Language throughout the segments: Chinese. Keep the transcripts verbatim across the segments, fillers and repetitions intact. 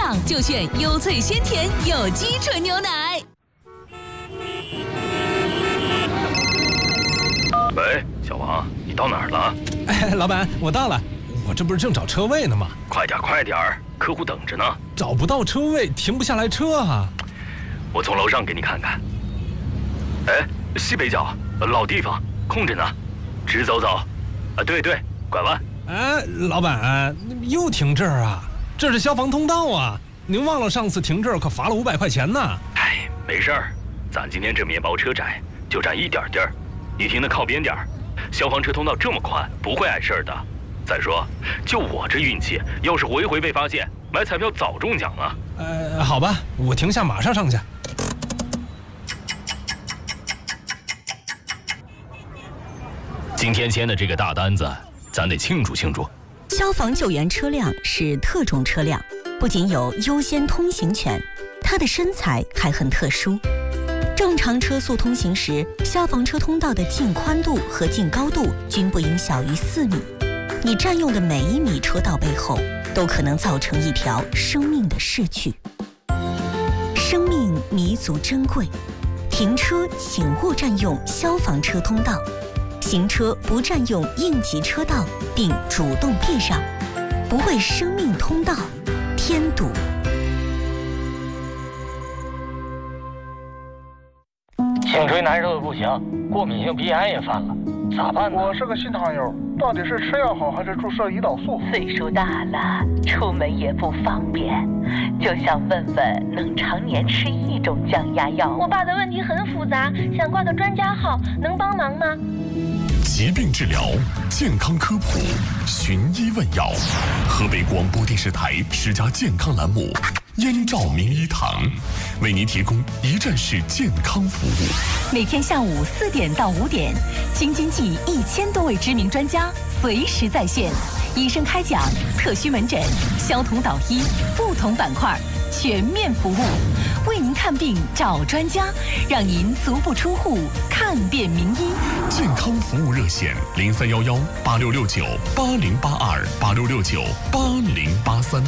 场就选优萃鲜甜有机纯牛奶。 喂，小王，你到哪儿了？ 哎，老板，我到了，我这不是正找车位呢吗？ 快点，快点，客户等着呢。 找不到车位，停不下来车啊。 我从楼上给你看看。哎，西北角，老地方，空着呢，直走走。啊，对对，拐弯。 哎，老板，又停这儿啊？这是消防通道啊！您忘了上次停这儿可罚了五百块钱呢。 哎，没事儿，咱今天这面包车窄，就占一点地儿，你停的靠边点儿。消防车通道这么宽，不会碍事儿的。再说，就我这运气，要是回回被发现，买彩票早中奖了。 呃，好吧，我停下，马上上去。 今天签的这个大单子，咱得庆祝庆祝。 消防救援车辆是特种车辆，不仅有优先通行权，它的身材还很特殊。正常车速通行时，消防车通道的净宽度和净高度均不应小于四米。你占用的每一米车道背后，都可能造成一条生命的逝去。生命弥足珍贵，停车请勿占用消防车通道，行车不占用应急车道，并主动避让，不为生命通道添堵。 颈椎难受的不行，过敏性鼻炎也犯了，咋办呢？ 我是个新糖友，到底是吃药好还是注射胰岛素？ 岁数大了，出门也不方便，就想问问能常年吃一种降压药。 我爸的问题很复杂，想挂个专家号，能帮忙吗？ 疾病治疗，健康科普，寻医问药。河北广播电视台十佳健康栏目燕赵名医堂，为您提供一站式健康服务。 每天下午四点到五点，京津冀一千多位知名专家随时在线，医生开讲，特需门诊，消毒导医，不同板块全面服务，为您看病找专家，让您足不出户看遍名医。 健康服务热线零三幺幺八六六九八零八二八六六九八零八三。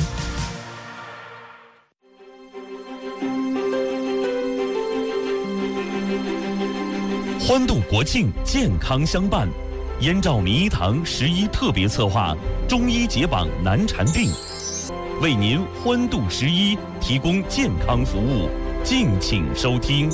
欢度国庆，健康相伴。燕赵名医堂十一特别策划中医解绑难缠病，为您欢度十一提供健康服务，敬请收听。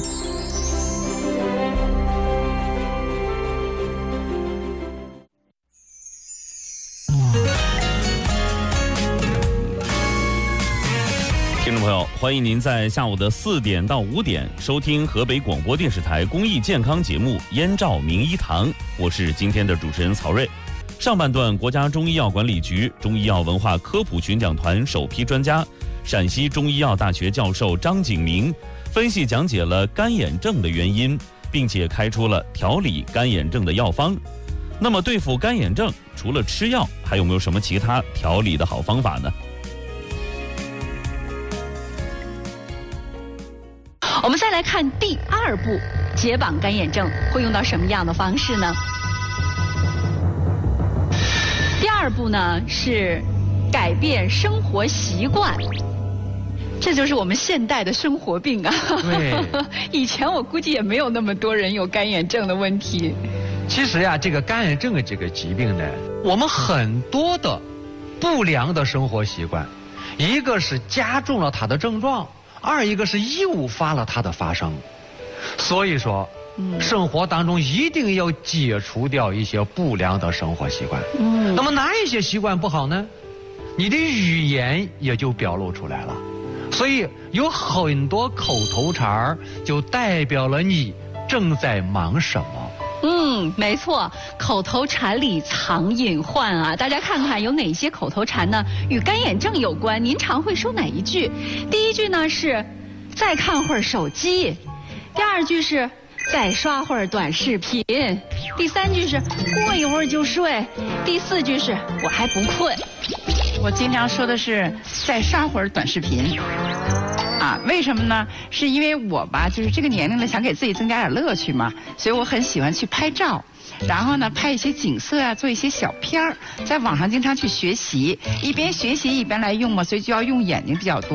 听众朋友，欢迎您在下午的四点到五点收听河北广播电视台公益健康节目《燕赵名医堂》，我是今天的主持人曹睿。上半段，国家中医药管理局中医药文化科普群讲团首批专家，陕西中医药大学教授张景明分析讲解了干眼症的原因，并且开出了调理干眼症的药方。那么，对付干眼症，除了吃药，还有没有什么其他调理的好方法呢？ 我们再来看第二步，解绑干眼症会用到什么样的方式呢？第二步呢是改变生活习惯，这就是我们现代的生活病啊。 对， 以前我估计也没有那么多人有干眼症的问题。 其实呀，这个干眼症的这个疾病呢，我们很多的不良的生活习惯，一个是加重了它的症状，二一个是诱发了它的发生。所以说，嗯、生活当中一定要解除掉一些不良的生活习惯。嗯，那么哪一些习惯不好呢？你的语言也就表露出来了。所以有很多口头禅就代表了你正在忙什么。 嗯，没错，口头禅里藏隐患啊！大家看看有哪些口头禅呢？与干眼症有关，您常会说哪一句？第一句呢是“再看会儿手机”，第二句是“再刷会儿短视频”，第三句是“过一会儿就睡”，第四句是“我还不困”。 我经常说的是“再刷会儿短视频”。啊，为什么呢？是因为我吧，就是这个年龄呢，想给自己增加点乐趣嘛，所以我很喜欢去拍照，然后呢，拍一些景色啊，做一些小片儿，在网上经常去学习，一边学习一边来用嘛，所以就要用眼睛比较多。